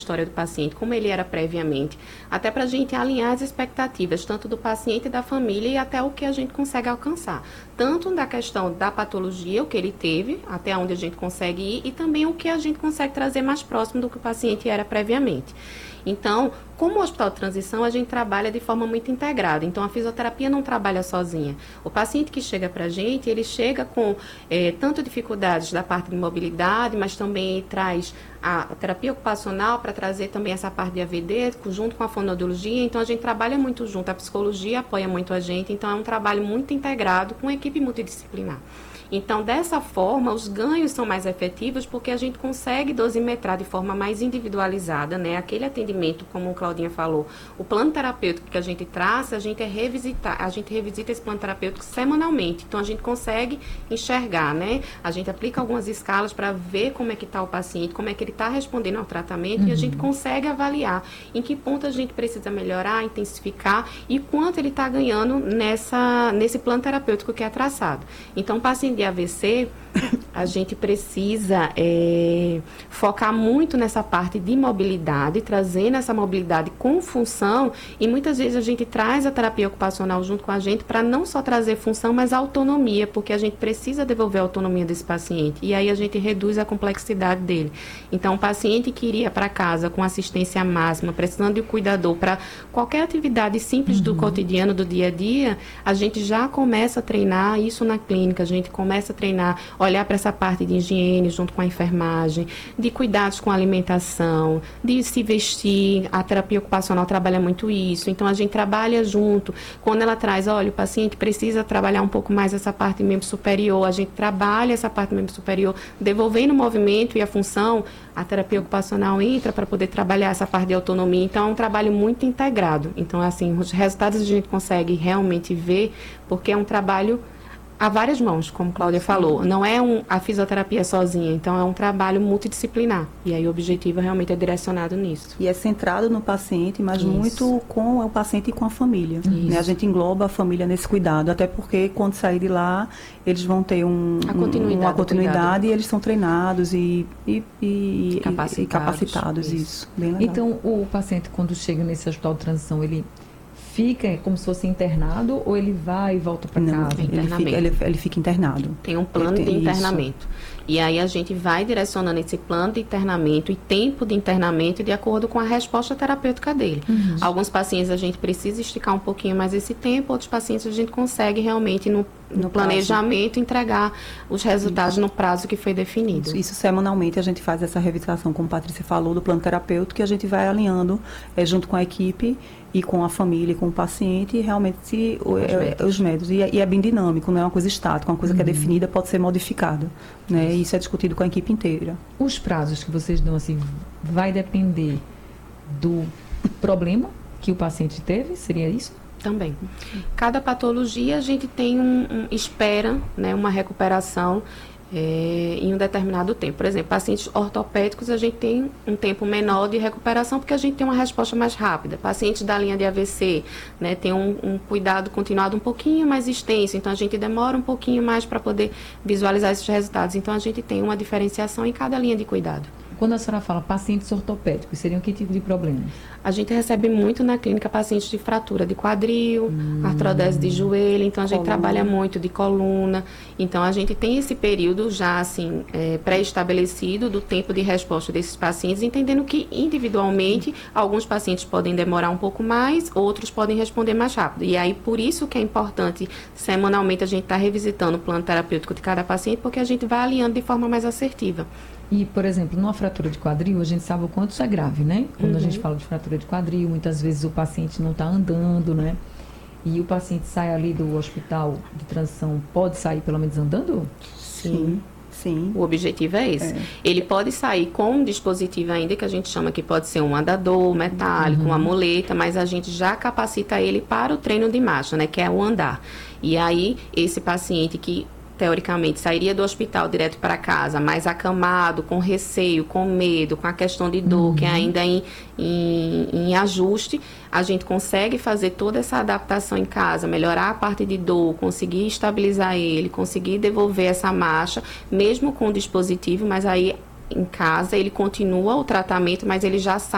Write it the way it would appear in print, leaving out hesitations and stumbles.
história do paciente, como ele era previamente, até para a gente alinhar as expectativas, tanto do paciente e da família, e até o que a gente consegue alcançar. Tanto da questão da patologia, o que ele teve, até onde a gente consegue ir, e também o que a gente consegue trazer mais próximo do que o paciente era previamente. Então, como hospital de transição, a gente trabalha de forma muito integrada. Então, a fisioterapia não trabalha sozinha. O paciente que chega para a gente, ele chega com tanto dificuldades da parte de mobilidade, mas também traz a terapia ocupacional para trazer também essa parte de AVD, junto com a fonoaudiologia. Então, a gente trabalha muito junto. A psicologia apoia muito a gente. Então, é um trabalho muito integrado com uma equipe multidisciplinar. Então, dessa forma, os ganhos são mais efetivos porque a gente consegue dosimetrar de forma mais individualizada, né? Aquele atendimento, como o Claudinha falou, o plano terapêutico que a gente traça, a gente revisita esse plano terapêutico semanalmente. Então, a gente consegue enxergar, né? A gente aplica algumas escalas para ver como é que está o paciente, como é que ele está respondendo ao tratamento, e a gente consegue avaliar em que ponto a gente precisa melhorar, intensificar e quanto ele está ganhando nesse plano terapêutico que é traçado. Então, o paciente de AVC, a gente precisa focar muito nessa parte de mobilidade, trazendo essa mobilidade com função, e muitas vezes a gente traz a terapia ocupacional junto com a gente para não só trazer função, mas autonomia, porque a gente precisa devolver a autonomia desse paciente, e aí a gente reduz a complexidade dele. Então, o paciente que iria para casa com assistência máxima, precisando de um cuidador para qualquer atividade simples do cotidiano, do dia a dia, a gente já começa a treinar isso na clínica, a gente começa a treinar, olhar para essa parte de higiene junto com a enfermagem, de cuidados com a alimentação, de se vestir. A terapia ocupacional trabalha muito isso. Então, a gente trabalha junto. Quando ela traz, olha, o paciente precisa trabalhar um pouco mais essa parte membro superior, a gente trabalha essa parte membro superior, devolvendo o movimento e a função, a terapia ocupacional entra para poder trabalhar essa parte de autonomia. Então, é um trabalho muito integrado. Então, assim, os resultados a gente consegue realmente ver, porque é um trabalho a várias mãos, como Cláudia falou. Não é a fisioterapia sozinha, então é um trabalho multidisciplinar. E aí o objetivo realmente é direcionado nisso. E é centrado no paciente, mas muito com o paciente e com a família. Né? A gente engloba a família nesse cuidado, até porque quando sair de lá, eles vão ter uma continuidade e eles são treinados e capacitados. Isso. Bem legal. Então, o paciente, quando chega nesse hospital de transição, ele fica como se fosse internado ou ele vai e volta para casa? Ele fica internado. Tem um plano de internamento. E aí a gente vai direcionando esse plano de internamento e tempo de internamento de acordo com a resposta terapêutica dele. Alguns pacientes a gente precisa esticar um pouquinho mais esse tempo, outros pacientes a gente consegue realmente no planejamento entregar os resultados no prazo que foi definido. Isso semanalmente a gente faz essa revisitação, como a Patrícia falou, do plano terapêutico, que a gente vai alinhando junto com a equipe e com a família, com o paciente, e realmente os métodos. E é bem dinâmico, não é uma coisa estática, uma coisa que é definida, pode ser modificada. Né? Isso é discutido com a equipe inteira. Os prazos que vocês dão, assim, vai depender do problema que o paciente teve? Seria isso? Também. Cada patologia a gente tem espera, né, uma recuperação em um determinado tempo. Por exemplo, pacientes ortopédicos, a gente tem um tempo menor de recuperação porque a gente tem uma resposta mais rápida. Pacientes da linha de AVC, né, tem um cuidado continuado um pouquinho mais extenso, então a gente demora um pouquinho mais para poder visualizar esses resultados. Então, a gente tem uma diferenciação em cada linha de cuidado. Quando a senhora fala pacientes ortopédicos, seriam que tipo de problemas? A gente recebe muito na clínica pacientes de fratura de quadril, artrodese de joelho, então a gente trabalha muito de coluna. Então, a gente tem esse período já, assim, pré-estabelecido do tempo de resposta desses pacientes, entendendo que, individualmente, alguns pacientes podem demorar um pouco mais, outros podem responder mais rápido. E aí, por isso que é importante, semanalmente, a gente estar revisitando o plano terapêutico de cada paciente, porque a gente vai alinhando de forma mais assertiva. E, por exemplo, numa fratura de quadril, a gente sabe o quanto isso é grave, né? Quando a gente fala de fratura de quadril, muitas vezes o paciente não está andando, né? E o paciente sai ali do hospital de transição, pode sair pelo menos andando? Sim. O objetivo é esse. Ele pode sair com um dispositivo ainda, que a gente chama que pode ser um andador metálico, uma muleta, mas a gente já capacita ele para o treino de marcha, né? Que é o andar. E aí, esse paciente que teoricamente sairia do hospital direto para casa, mais acamado, com receio, com medo, com a questão de dor, que é ainda em ajuste, a gente consegue fazer toda essa adaptação em casa, melhorar a parte de dor, conseguir estabilizar ele, conseguir devolver essa marcha, mesmo com o dispositivo, mas aí em casa ele continua o tratamento, mas ele já sai